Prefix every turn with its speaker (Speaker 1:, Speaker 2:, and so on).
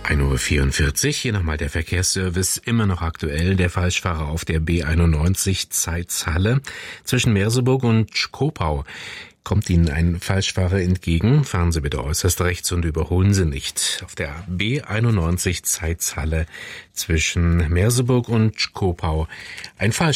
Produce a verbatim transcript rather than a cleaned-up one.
Speaker 1: ein Uhr vierundvierzig, hier nochmal der Verkehrsservice, immer noch aktuell. Der Falschfahrer auf der B einundneunzig Zeitz-Halle zwischen Merseburg und Schkopau. Kommt Ihnen ein Falschfahrer entgegen, fahren Sie bitte äußerst rechts und überholen Sie nicht. Auf der B einundneunzig Zeitz-Halle zwischen Merseburg und Schkopau ein Falschfahrer.